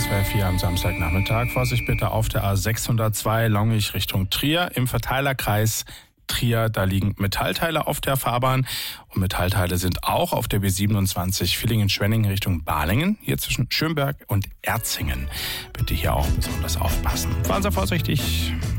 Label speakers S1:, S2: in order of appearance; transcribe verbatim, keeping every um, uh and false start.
S1: S W R vier am Samstagnachmittag. Vorsicht bitte auf der A sechshundertzwei Longich Richtung Trier im Verteilerkreis Trier. Da liegen Metallteile auf der Fahrbahn und Metallteile sind auch auf der B siebenundzwanzig Villingen-Schwenningen Richtung Balingen, hier zwischen Schönberg und Erzingen. Bitte hier auch besonders aufpassen. Fahren Sie vorsichtig.